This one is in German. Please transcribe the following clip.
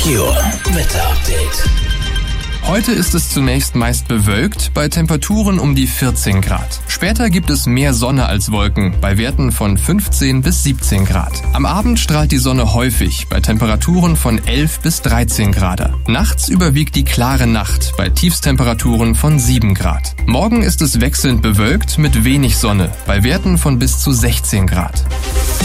Meteor Wetter-Update. Heute ist es zunächst meist bewölkt, bei Temperaturen um die 14 Grad. Später gibt es mehr Sonne als Wolken, bei Werten von 15 bis 17 Grad. Am Abend strahlt die Sonne häufig, bei Temperaturen von 11 bis 13 Grad. Nachts überwiegt die klare Nacht, bei Tiefstemperaturen von 7 Grad. Morgen ist es wechselnd bewölkt mit wenig Sonne, bei Werten von bis zu 16 Grad.